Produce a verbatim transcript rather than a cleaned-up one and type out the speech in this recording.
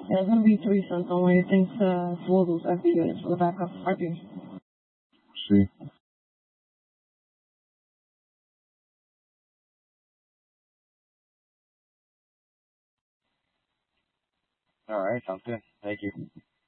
Yeah, it's gonna be three cents only. Thanks to Swoogle's F P units for the backup R P. See. All right, sounds good. Thank you.